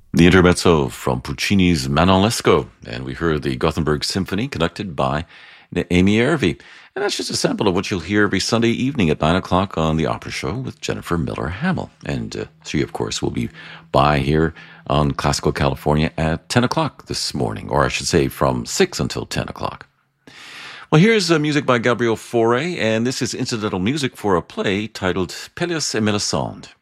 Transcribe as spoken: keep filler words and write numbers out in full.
The intermezzo from Puccini's Manon Lescaut, and we heard the Gothenburg Symphony conducted by Amy Ervy. And that's just a sample of what you'll hear every Sunday evening at nine o'clock on The Opera Show with Jennifer Miller Hamill. And uh, she, of course, will be by here on Classical California at ten o'clock this morning, or I should say from six until ten o'clock. Well, here's uh, music by Gabriel Fauré, and this is incidental music for a play titled Pelléas et Mélisande.